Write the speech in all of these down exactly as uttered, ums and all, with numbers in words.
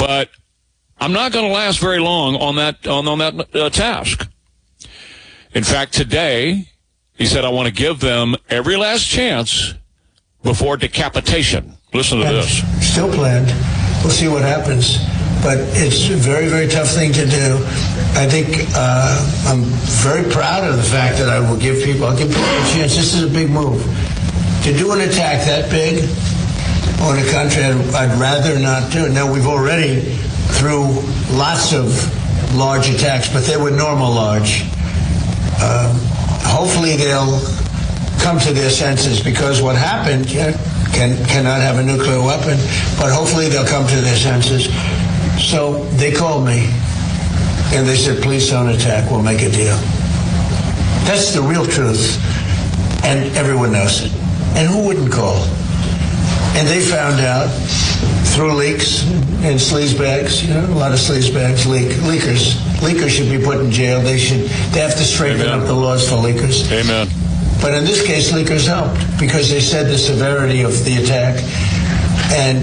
but I'm not going to last very long on that on, on that uh, task. In fact, today, he said, I want to give them every last chance before decapitation. Listen to and this. Still planned. We'll see what happens. But it's a very, very tough thing to do. I think uh, I'm very proud of the fact that I will give people, I'll give people a chance. This is a big move. To do an attack that big on a country, I'd, I'd rather not do it. Now, we've already, through lots of large attacks, but they were normal large. Um, hopefully they'll come to their senses, because what happened yeah, can, cannot have a nuclear weapon, but hopefully they'll come to their senses. So they called me, and they said, please don't attack, we'll make a deal. That's the real truth, and everyone knows it. And who wouldn't call? And they found out through leaks and sleazebags, you know, a lot of sleazebags, leak, leakers. Leakers should be put in jail. They should, they have to straighten Amen. Up the laws for leakers. Amen. But in this case, leakers helped, because they said the severity of the attack, and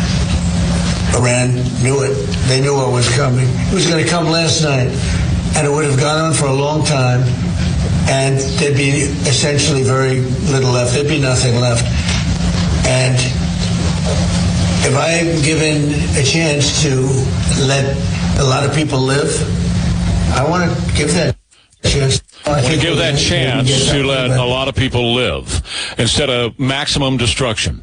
Iran knew it. They knew what was coming. It was going to come last night, and it would have gone on for a long time, and there'd be essentially very little left. There'd be nothing left. And if I'm given a chance to let a lot of people live, I want to give that chance. I want to give that chance to let a lot of people live instead of maximum destruction.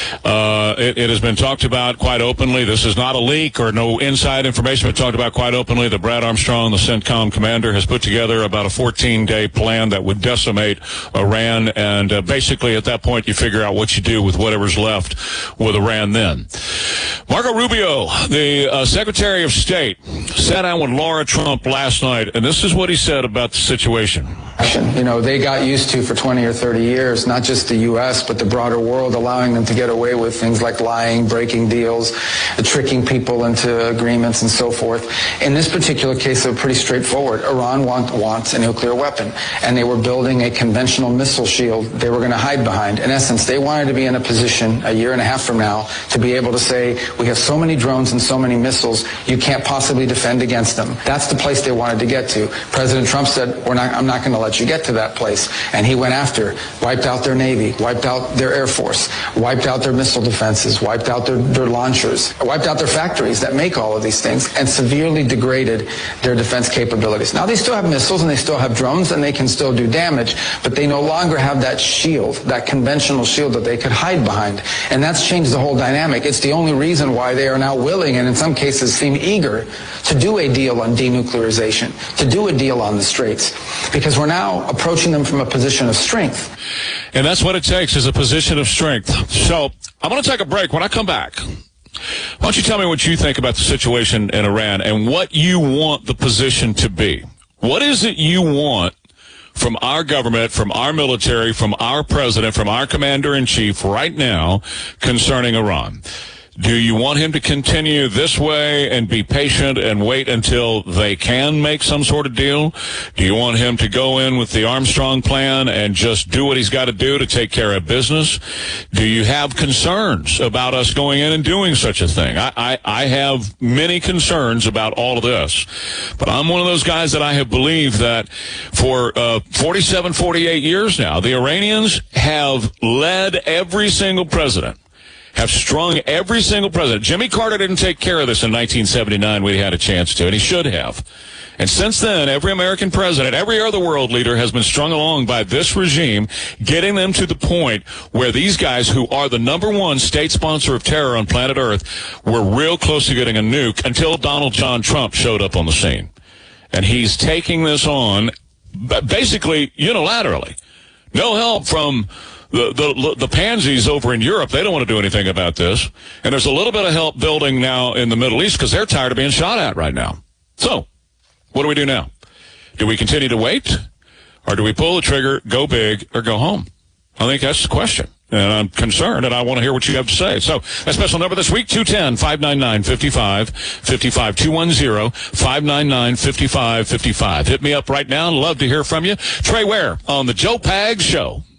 Uh, it, it has been talked about quite openly. This is not a leak or no inside information, but talked about quite openly that Brad Armstrong, the CENTCOM commander, has put together about a fourteen-day plan that would decimate Iran. And uh, basically, at that point, you figure out what you do with whatever's left with Iran then. Marco Rubio, the uh, Secretary of State, sat down with Laura Trump last night, and this is what he said about the situation. You know, they got used to for twenty or thirty years, not just the U S, but the broader world, allowing them to get away with things like lying, breaking deals, tricking people into agreements and so forth. In this particular case, they were pretty straightforward. Iran want, wants a nuclear weapon, and they were building a conventional missile shield they were going to hide behind. In essence, they wanted to be in a position a year and a half from now to be able to say, we have so many drones and so many missiles, you can't possibly defend against them. That's the place they wanted to get to. President Trump said, we're not, I'm not going to let you get to that place. And he went after, wiped out their Navy, wiped out their Air Force, wiped out their missile defenses, wiped out their, their launchers, wiped out their factories that make all of these things, and severely degraded their defense capabilities. Now, they still have missiles and they still have drones and they can still do damage, but they no longer have that shield, that conventional shield that they could hide behind. And that's changed the whole dynamic. It's the only reason why they are now willing, and in some cases seem eager, to do a deal on denuclearization, to do a deal on the Straits, because we're now approaching them from a position of strength. And that's what it takes, is a position of strength. So I'm going to take a break. When I come back, why don't you tell me what you think about the situation in Iran and what you want the position to be? What is it you want from our government, from our military, from our president, from our commander-in-chief right now concerning Iran? Do you want him to continue this way and be patient and wait until they can make some sort of deal? Do you want him to go in with the Armstrong plan and just do what he's got to do to take care of business? Do you have concerns about us going in and doing such a thing? I, I, I have many concerns about all of this, but I'm one of those guys that I have believed that for uh, forty-seven, forty-eight years now, the Iranians have led every single president, have strung every single president. Jimmy Carter didn't take care of this in nineteen seventy-nine when he had a chance to, and he should have. And since then, every American president, every other world leader has been strung along by this regime, getting them to the point where these guys, who are the number one state sponsor of terror on planet Earth, were real close to getting a nuke until Donald John Trump showed up on the scene. And he's taking this on basically unilaterally. No help from The, the the pansies over in Europe. They don't want to do anything about this. And there's a little bit of help building now in the Middle East because they're tired of being shot at right now. So, what do we do now? Do we continue to wait? Or do we pull the trigger, go big, or go home? I think that's the question. And I'm concerned, and I want to hear what you have to say. So, a special number this week, two one zero, five nine nine, five five five five, two one zero, five nine nine, five five five five. Hit me up right now. Love to hear from you. Trey Ware on the Joe Pags Show.